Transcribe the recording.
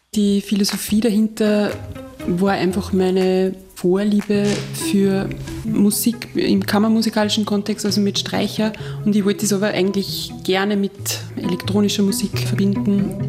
Die Philosophie dahinter war einfach meine Vorliebe für Musik im kammermusikalischen Kontext, also mit Streicher. Und ich wollte es aber eigentlich gerne mit elektronischer Musik verbinden.